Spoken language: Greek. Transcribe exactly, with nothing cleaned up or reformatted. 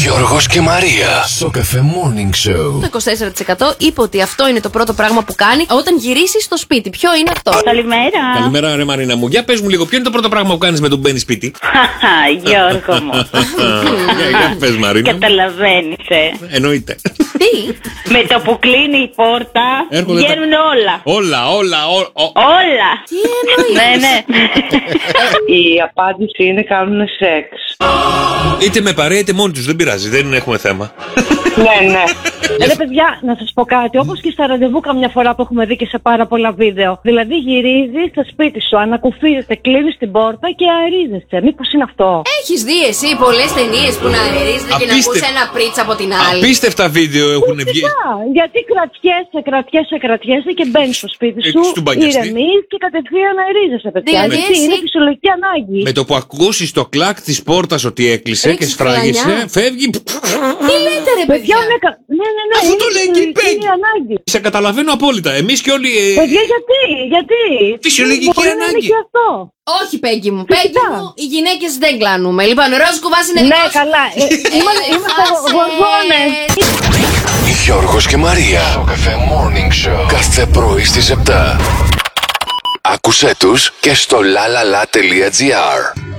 Γιώργος και Μαρία. Σοκαφέ Morning Show. Το είκοσι τέσσερα τοις εκατό είπε ότι αυτό είναι το πρώτο πράγμα που κάνει όταν γυρίσει στο σπίτι. Ποιο είναι αυτό? Καλημέρα. Καλημέρα, ρε Μαρίνα μου. Για πες μου λίγο, ποιο είναι το πρώτο πράγμα που κάνεις με τον μπαίνει σπίτι? Γιώργο μου. Για, για πες, Μαρίνα. Καταλαβαίνεις, ε. Εννοείται. Τι? Με το που κλείνει η πόρτα, Έρχονται τα- βγαίνουν όλα. Όλα, όλα, όλα. Όλα. Τι εννοείς? Ναι, ναι. Η απάντηση είναι κάνουν σεξ. Είτε με παρέα είτε μόνοι τους, δεν πειράζει, δεν έχουμε θέμα. Ναι, ναι. Ρε παιδιά, να σας πω κάτι. Όπως και στα ραντεβού καμιά φορά που έχουμε δει και σε πάρα πολλά βίντεο. Δηλαδή γυρίζεις στο σπίτι σου, ανακουφίζεσαι, κλείνεις την πόρτα και αερίζεσαι. Μήπως είναι αυτό? Έχεις δει εσύ πολλές ταινίες που να αερίζεται και να Απίστε- ακούς ένα πρίτσα από την άλλη? Απίστευτα βίντεο έχουν βγει. Α, γιατί κρατιέσαι, κρατιέσαι, κρατιέσαι και μπαίνεις στο σπίτι Ε, σου, στον μπανιαστή. ηρεμείς και κατευθείαν αερίζεσαι, παιδιά. Δηλαδή Γιατί εσύ- είναι φυσιολογική ανάγκη. Με το που ακούσεις το κλακ της πόρτας ότι έκλεισε Ρίξεις και σφράγισε, κλανιά. φεύγει. Τι λέτε ρε Παιδιά, παιδιά? είναι κα- ναι, ναι, ναι. Αυτό είναι το λέει και η φυσιολογική Πέγγι. ανάγκη. Σε καταλαβαίνω απόλυτα. Εμείς και όλοι. ε, Παιδιά, γιατί, γιατί. Φυσιολογική Μπορεί να είναι ανάγκη. και αυτό. Όχι Πέγγι μου, Φυσικά. Πέγγι μου, οι γυναίκες δεν κλανούμε. Λοιπόν, ο Ροζ Κουβάς είναι Ναι, δικός σου. καλά. Ε, είμα- Είμαστε Έφασες. γοργόνες. Γιώργος και Μαρία. Σοκαφέ Morning Show. Κάθε πρωί στις επτά. Άκουσέ τους και στο lalala.gr.